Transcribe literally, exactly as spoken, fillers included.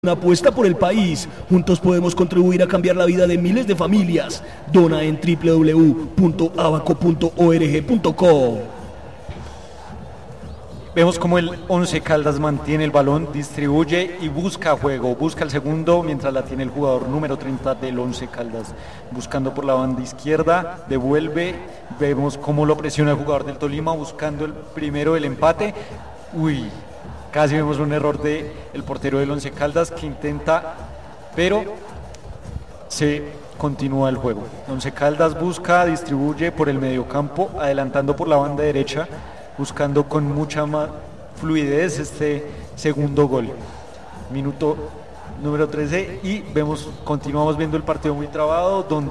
Una apuesta por el país. Juntos podemos contribuir a cambiar la vida de miles de familias. Dona en doble u doble u doble u punto abaco punto org punto co. Vemos como el Once Caldas mantiene el balón, distribuye y busca juego. Busca el segundo mientras la tiene el jugador número treinta del Once Caldas. Buscando por la banda izquierda, devuelve. Vemos cómo lo presiona el jugador del Tolima buscando el primero del empate. Uy, casi vemos un error de el portero del Once Caldas que intenta, pero se continúa el juego. Once Caldas busca, distribuye por el mediocampo, adelantando por la banda derecha, buscando con mucha más fluidez este segundo gol. Minuto número trece y vemos, continuamos viendo el partido muy trabado, donde